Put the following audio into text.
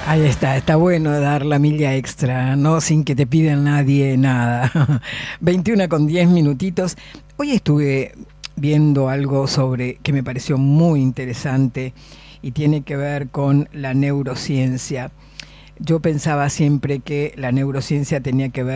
Ahí está bueno dar la milla extra, ¿no? Sin que te pida nadie nada. 21 con 10 minutitos. Hoy estuve viendo algo sobre que me pareció muy interesante y tiene que ver con la neurociencia. Yo pensaba siempre que la neurociencia tenía que ver